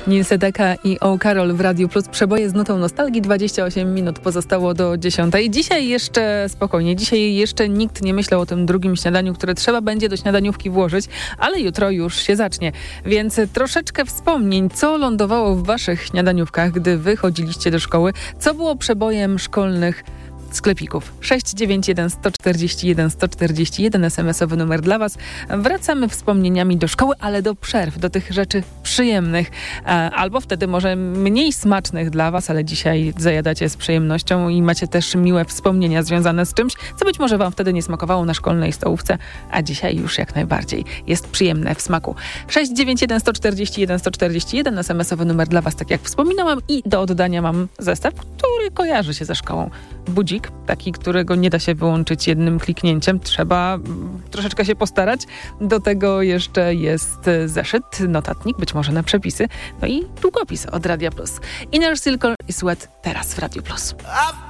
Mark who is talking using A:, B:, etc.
A: Nils Sedaka i O. Karol w Radiu Plus. Przeboje z nutą nostalgii. 28 minut pozostało do 10. Dzisiaj jeszcze spokojnie. Dzisiaj jeszcze nikt nie myślał o tym drugim śniadaniu, które trzeba będzie do śniadaniówki włożyć, ale jutro już się zacznie. Więc troszeczkę wspomnień, co lądowało w waszych śniadaniówkach, gdy wy chodziliście do szkoły, co było przebojem szkolnych sklepików. 691 141 141 SMS-owy numer dla was. Wracamy wspomnieniami do szkoły, ale do przerw, do tych rzeczy przyjemnych, albo wtedy może mniej smacznych dla was, ale dzisiaj zajadacie z przyjemnością i macie też miłe wspomnienia związane z czymś, co być może wam wtedy nie smakowało na szkolnej stołówce, a dzisiaj już jak najbardziej jest przyjemne w smaku. 691 141 141 SMS-owy numer dla was, tak jak wspominałam, i do oddania mam zestaw, który kojarzy się ze szkołą. Budzik, taki, którego nie da się wyłączyć jednym kliknięciem. Trzeba troszeczkę się postarać. Do tego jeszcze jest zeszyt, notatnik, być może na przepisy, no i długopis od Radia Plus. Inner Circle i Sweat teraz w Radiu Plus.